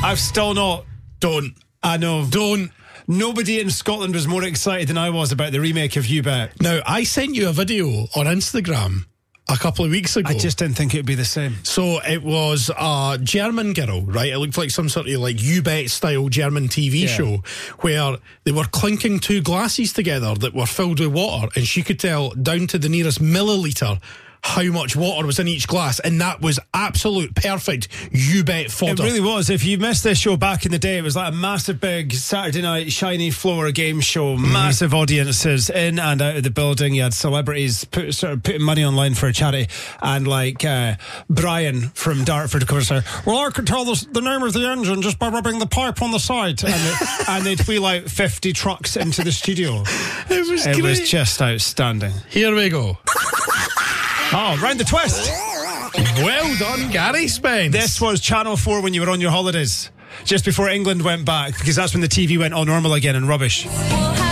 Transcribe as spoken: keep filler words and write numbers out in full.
I've still not. Don't. I know. Don't. Nobody in Scotland was more excited than I was about the remake of You Bet. Now, I sent you a video on Instagram a couple of weeks ago. I just didn't think it would be the same. So it was a German girl, right? It looked like some sort of like You Bet style German T V Yeah. show where they were clinking two glasses together that were filled with water, and she could tell down to the nearest milliliter how much water was in each glass, and that was absolute perfect You Bet fodder. It really was. If you missed this show back in the day, it was like a massive big Saturday night shiny floor game show, Mm-hmm. massive audiences in and out of the building. You had celebrities put, sort of putting money online for a charity, and like uh, Brian from Dartford, of course, said, well, I could tell the, the name of the engine just by rubbing the pipe on the side, and, it, and they'd wheel out fifty trucks into the studio. It was It great. was just outstanding. Here we go. Oh, round the twist. Well done, Gary Spence. This was Channel four when you were on your holidays, just before England went back, because that's when the T V went all normal again and rubbish.